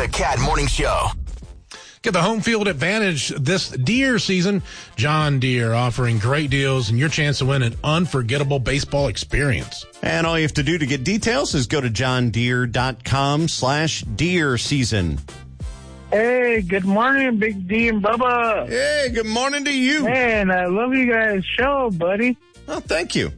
The Cat Morning Show. Get the home field advantage this deer season. John Deere offering great deals and your chance to win an unforgettable baseball experience. And all you have to do to get details is go to johndeere.com/deer season. Hey, good morning, Big D and Bubba. Hey, good morning to you. Man, I love you guys' show, buddy. Oh, thank you.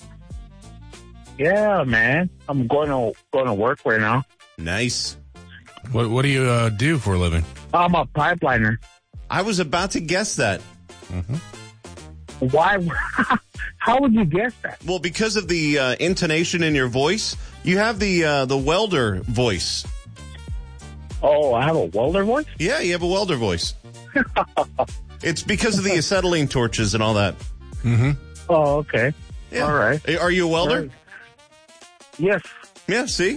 Yeah, man. I'm going to work right now. Nice. What do you do for a living? I'm a pipeliner. I was about to guess that. Why? How would you guess that? Well, because of the intonation in your voice, you have the welder voice. Oh, I have a welder voice? Yeah, you have a welder voice. It's because of the acetylene torches and all that. Oh, okay. Yeah. All right. Are you a welder? Right. Yes. Yeah, see?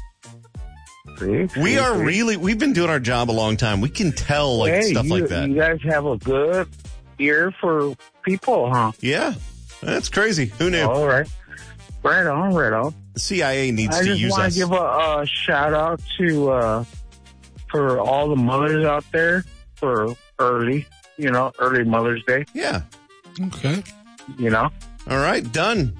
We've been doing our job a long time. We can tell stuff like that. You guys have a good ear for people, huh? Yeah. That's crazy. Who knew? All right. Right on. The CIA needs to use us. I just want to give a shout out to for all the mothers out there for early Mother's Day. Yeah. Okay. All right, done.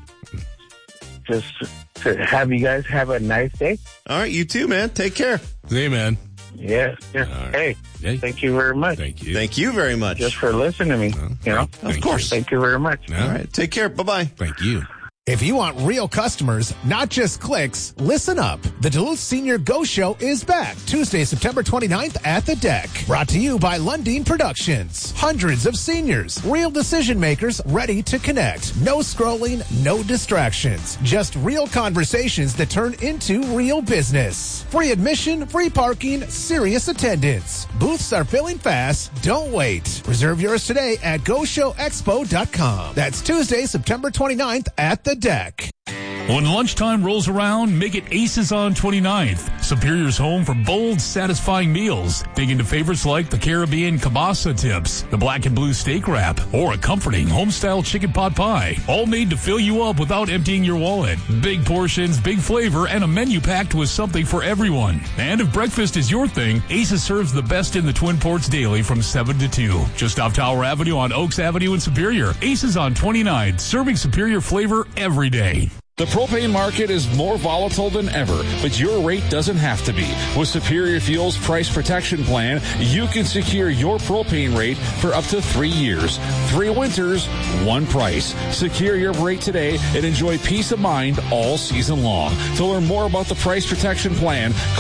Just to have you guys have a nice day. All right, you too, man. Take care. Hey, man. Yeah. Right. Hey, thank you very much. Thank you. Thank you very much. Just for listening to me. Of course. Thank you very much. All right, take care. Bye-bye. Thank you. If you want real customers, not just clicks, listen up. The Duluth Senior Go Show is back Tuesday, September 29th at the Deck. Brought to you by Lundeen Productions. Hundreds of seniors, real decision makers ready to connect. No scrolling, no distractions. Just real conversations that turn into real business. Free admission, free parking, serious attendance. Booths are filling fast. Don't wait. Reserve yours today at GoShowExpo.com. That's Tuesday, September 29th at the Deck. When lunchtime rolls around, make it Aces on 29th. Superior's home for bold, satisfying meals. Dig into favorites like the Caribbean kielbasa tips, the black and blue steak wrap, or a comforting home-style chicken pot pie. All made to fill you up without emptying your wallet. Big portions, big flavor, and a menu packed with something for everyone. And if breakfast is your thing, Aces serves the best in the Twin Ports daily from 7 to 2. Just off Tower Avenue on Oaks Avenue in Superior. Aces on 29th, serving superior flavor every day. The propane market is more volatile than ever, but your rate doesn't have to be. With Superior Fuels Price Protection Plan, you can secure your propane rate for up to 3 years. 3 winters, 1 price. Secure your rate today and enjoy peace of mind all season long. To learn more about the Price Protection Plan,